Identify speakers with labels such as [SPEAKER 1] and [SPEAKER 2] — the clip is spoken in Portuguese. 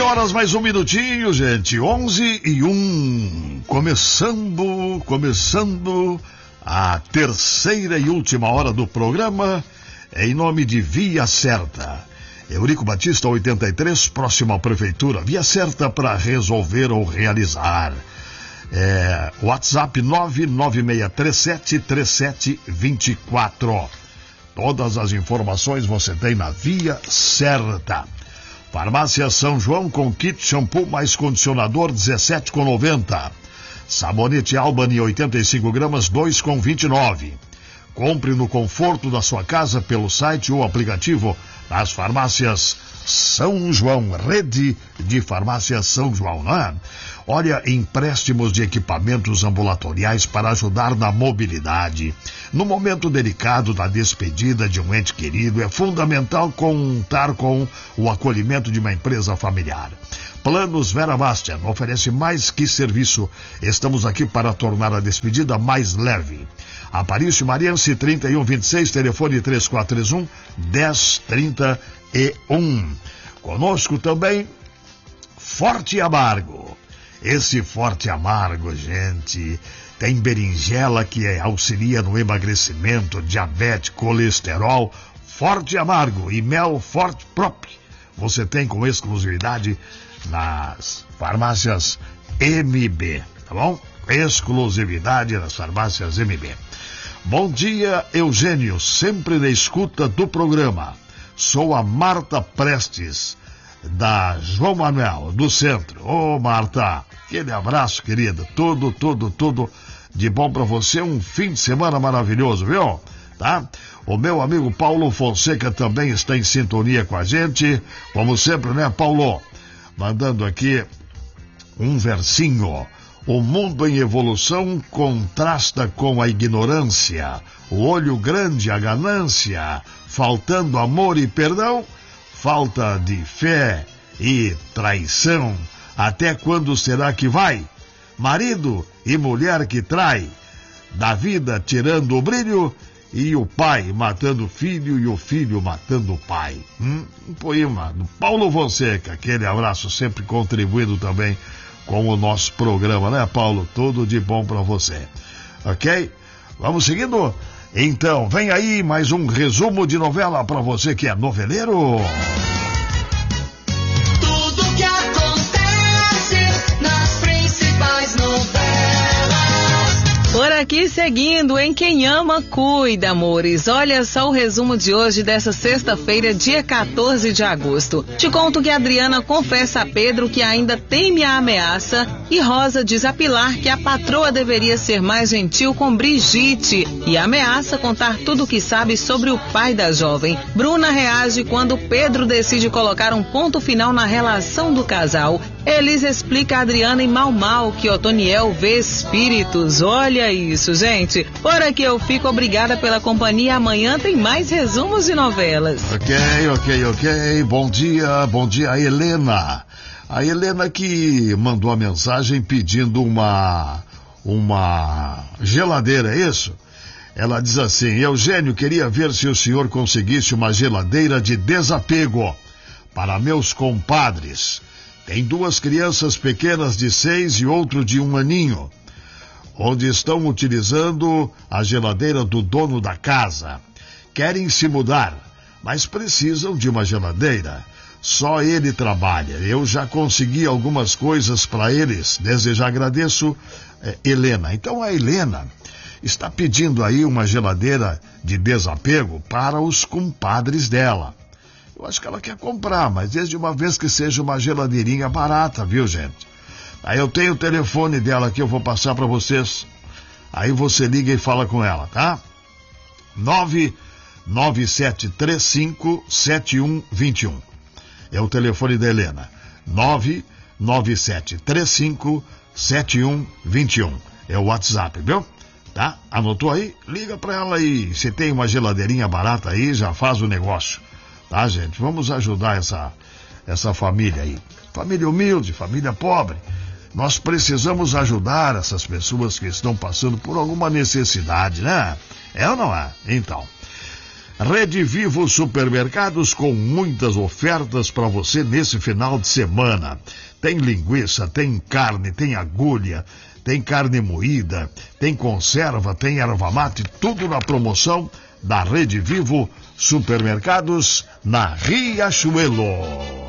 [SPEAKER 1] horas mais um minutinho, gente. 11:01. Começando a terceira e última hora do programa, em nome de Via Certa. Eurico Batista 83, próximo à prefeitura. Via Certa para resolver ou realizar. WhatsApp 996373724. Todas as informações você tem na Via Certa. Farmácia São João com kit shampoo mais condicionador 17,90. Sabonete Albany 85 gramas 2,29. Compre no conforto da sua casa pelo site ou aplicativo das farmácias São João, rede de farmácias São João, não é? Olha, empréstimos de equipamentos ambulatoriais para ajudar na mobilidade. No momento delicado da despedida de um ente querido, é fundamental contar com o acolhimento de uma empresa familiar. Planos Vera Bastian oferece mais que serviço. Estamos aqui para tornar a despedida mais leve. Aparício Mariense 3126, telefone 3431-1031. Conosco também, Forte Amargo. Esse Forte Amargo, gente, tem berinjela que auxilia no emagrecimento, diabetes, colesterol. Forte Amargo e mel Forte Prop. Você tem com exclusividade nas farmácias MB, tá bom? Exclusividade nas farmácias MB. Bom dia, Eugênio, sempre na escuta do programa. Sou a Marta Prestes, da João Manuel, do centro. Ô, Marta, aquele abraço, querida. Tudo de bom pra você. Um fim de semana maravilhoso, viu? Tá? O meu amigo Paulo Fonseca também está em sintonia com a gente. Como sempre, né, Paulo? Mandando aqui um versinho. O mundo em evolução contrasta com a ignorância. O olho grande, a ganância. Faltando amor e perdão. Falta de fé e traição. Até quando será que vai? Marido e mulher que trai. Da vida tirando o brilho. E o pai matando o filho e o filho matando o pai. Um poema do Paulo Fonseca. Aquele abraço, sempre contribuindo também com o nosso programa, né, Paulo? Tudo de bom pra você. Ok? Vamos seguindo? Então, vem aí mais um resumo de novela pra você que é noveleiro.
[SPEAKER 2] Tudo que acontece nas principais novelas.
[SPEAKER 3] Por aqui seguindo, em Quem Ama, Cuida, amores. Olha só o resumo de hoje, dessa sexta-feira, dia 14 de agosto. Te conto que Adriana confessa a Pedro que ainda teme a ameaça e Rosa diz a Pilar que a patroa deveria ser mais gentil com Brigitte e ameaça contar tudo o que sabe sobre o pai da jovem. Bruna reage quando Pedro decide colocar um ponto final na relação do casal. Elisa explica a Adriana em Mal que Otoniel vê espíritos. Olha isso, gente. Por aqui eu fico, obrigada pela companhia. Amanhã tem mais resumos de novelas.
[SPEAKER 1] Ok. Bom dia a Helena. A Helena que mandou a mensagem pedindo uma geladeira, é isso? Ela diz assim: Eugênio, queria ver se o senhor conseguisse uma geladeira de desapego para meus compadres. Tem 2 crianças pequenas de 6 e outro de 1 aninho, onde estão utilizando a geladeira do dono da casa. Querem se mudar, mas precisam de uma geladeira. Só ele trabalha. Eu já consegui algumas coisas para eles. Desde já agradeço, Helena. Então a Helena está pedindo aí uma geladeira de desapego para os compadres dela. Eu acho que ela quer comprar, mas desde uma vez que seja uma geladeirinha barata, viu, gente? Aí eu tenho o telefone dela aqui, eu vou passar para vocês. Aí você liga e fala com ela, tá? 997357121. É o telefone da Helena. 997357121. É o WhatsApp, viu? Tá? Anotou aí? Liga para ela aí. Se tem uma geladeirinha barata aí, já faz o negócio. Tá, gente? Vamos ajudar essa família aí. Família humilde, família pobre. Nós precisamos ajudar essas pessoas que estão passando por alguma necessidade, né? É ou não é? Então. Rede Vivo Supermercados com muitas ofertas para você nesse final de semana. Tem linguiça, tem carne, tem agulha, tem carne moída, tem conserva, tem erva mate, tudo na promoção da Rede Vivo Supermercados na Riachuelo.